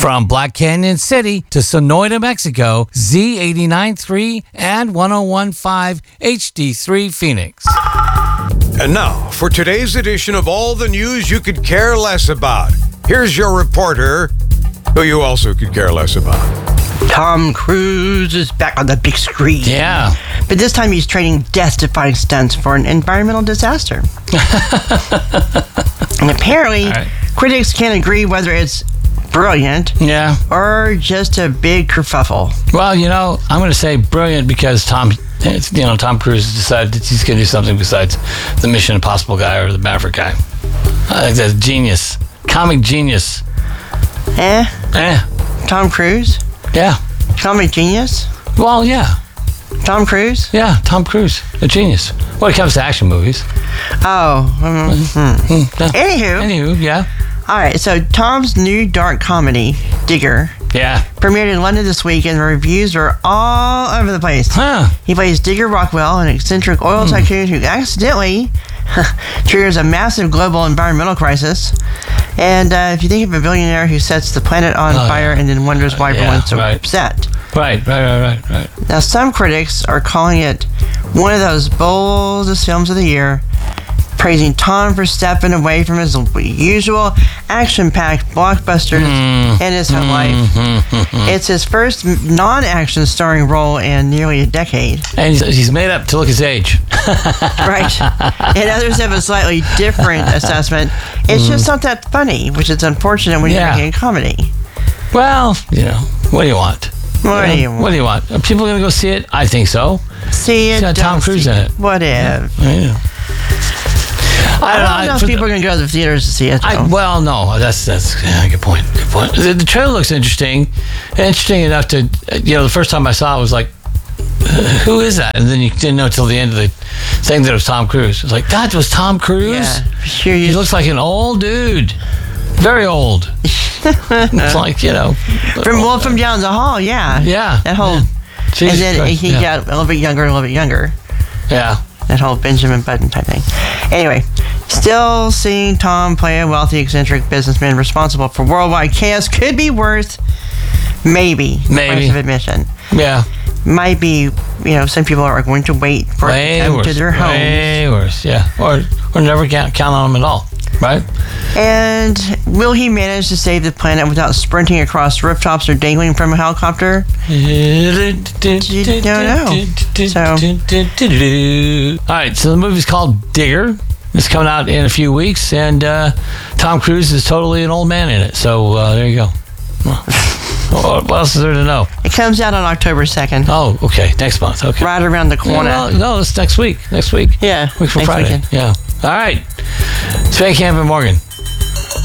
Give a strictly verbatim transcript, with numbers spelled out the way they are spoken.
From Black Canyon City to Sonoyta, Mexico, Z eighty-nine point three and one oh one point five H D three Phoenix. And now, for today's edition of all the news you could care less about, here's your reporter, who you also could care less about. Tom Cruise is back on the big screen. Yeah. But this time he's trading death-defying stunts for an environmental disaster. And apparently, right. critics can't agree whether it's brilliant Yeah. or just a big kerfuffle. Well, you know, I'm going to say brilliant because Tom, you know, Tom Cruise decided that he's going to do something besides the Mission Impossible guy or the Maverick guy. I think that's genius. Comic genius. Eh? Eh. Tom Cruise? Yeah. Comic genius? Well, yeah. Tom Cruise? Yeah, Tom Cruise. A genius. When it comes to action movies. Oh. Um, hmm. Yeah. Anywho. Anywho, yeah. All right, so Tom's new dark comedy, Digger, Yeah. premiered in London this week, and the reviews are all over the place. Huh. He plays Digger Rockwell, an eccentric oil tycoon who accidentally triggers a massive global environmental crisis. And uh, if you think of a billionaire who sets the planet on Oh, fire yeah. and then wonders why Yeah, everyone's so right. upset. Right, right, right, right, right. Now, some critics are calling it one of those boldest films of the year, praising Tom for stepping away from his usual action-packed blockbusters Mm. in his whole life. It's his first non-action starring role in nearly a decade. And he's, he's made up to look his age. Right. And others have a slightly different assessment. It's just not that funny, which is unfortunate when Yeah. you're making a comedy. Well, you know, what do you want? What do you What want? do you want? Are people going to go see it? I think so. See it, It's got Tom don't Cruise see in it. Whatever. Yeah. I don't know if for people are going to go to the theaters to see it, I, though. well, no, that's that's yeah, good point. Good point. The, the trailer looks interesting, interesting enough to you know. The first time I saw it, I was like, "Who is that?" And then you didn't know until the end of the thing that it was Tom Cruise. It was like, "That was Tom Cruise." Yeah, sure. He You, looks like an old dude, very old. It's like you know, from Wolf from Down the Hall, yeah. yeah, That whole, yeah. Jesus and then Christ, he yeah. got a little bit younger and a little bit younger. yeah. That whole Benjamin Button type thing. Anyway, still seeing Tom play a wealthy, eccentric businessman responsible for worldwide chaos could be worth maybe the Maybe. price of admission. Yeah, Might be, you know, some people are going to wait for it way to come worse. to their homes. Way worse. Yeah, or or never count, count on them at all. Right? And will he manage to save the planet without sprinting across rooftops or dangling from a helicopter? Don't know. So- All right, so the movie's called Digger. It's coming out in a few weeks, and uh, Tom Cruise is totally an old man in it. So uh, there you go. What else is there to know? It comes out on October second, Oh, okay, next month. Okay. right around the Yeah, corner. well, no, it's next week. Next week. Yeah, Week from next Friday. weekend. Yeah. All right. It's Van Camp and Morgan.